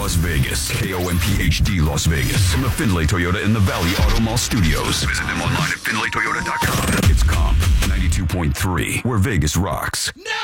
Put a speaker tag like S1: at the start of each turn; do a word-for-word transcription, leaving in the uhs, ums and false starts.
S1: Las Vegas. K O M P H D Las Vegas. From the Findlay Toyota in the Valley Auto Mall Studios. Visit them online at Findlay Toyota dot com. It's Comp ninety-two point three, where Vegas rocks.
S2: Now!